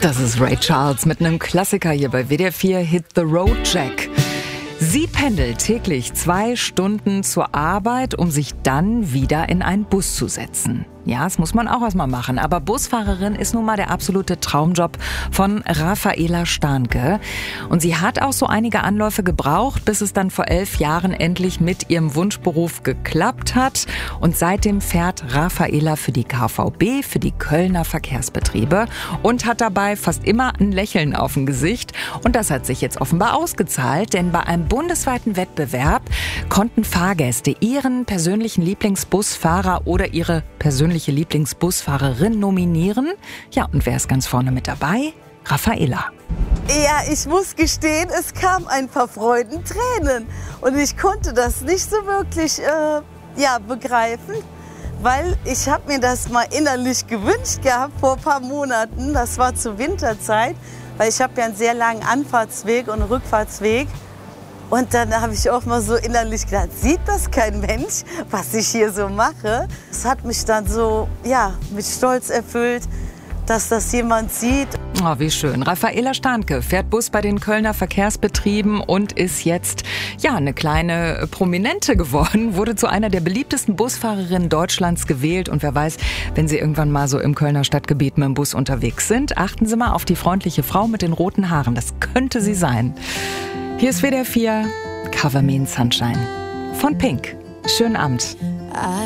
Das ist Ray Charles mit einem Klassiker hier bei WDR 4 Hit the Road Jack. Sie pendelt täglich 2 Stunden zur Arbeit, um sich dann wieder in einen Bus zu setzen. Ja, das muss man auch erstmal machen. Aber Busfahrerin ist nun mal der absolute Traumjob von Raffaela Stahnke. Und sie hat auch so einige Anläufe gebraucht, bis es dann vor 11 Jahren endlich mit ihrem Wunschberuf geklappt hat. Und seitdem fährt Raffaela für die KVB, für die Kölner Verkehrsbetriebe und hat dabei fast immer ein Lächeln auf dem Gesicht. Und das hat sich jetzt offenbar ausgezahlt, denn bei einem bundesweiten Wettbewerb konnten Fahrgäste ihren persönlichen Lieblingsbusfahrer oder ihre persönliche Lieblingsbusfahrerin nominieren. Ja, und wer ist ganz vorne mit dabei? Raffaela. Ja, ich muss gestehen, es kam ein paar Freudentränen. Und ich konnte das nicht so wirklich begreifen, weil ich habe mir das mal innerlich gewünscht gehabt vor ein paar Monaten. Das war zur Winterzeit, weil ich habe ja einen sehr langen Anfahrtsweg und Rückfahrtsweg. Und dann habe ich auch mal so innerlich gedacht, sieht das kein Mensch, was ich hier so mache? Es hat mich dann so, mit Stolz erfüllt, dass das jemand sieht. Oh, wie schön. Raffaela Stahnke fährt Bus bei den Kölner Verkehrsbetrieben und ist jetzt, eine kleine Prominente geworden, wurde zu einer der beliebtesten Busfahrerinnen Deutschlands gewählt. Und wer weiß, wenn Sie irgendwann mal so im Kölner Stadtgebiet mit dem Bus unterwegs sind, achten Sie mal auf die freundliche Frau mit den roten Haaren. Das könnte sie sein. Hier ist WDR 4, Cover Me in Sunshine von Pink. Schönen Abend.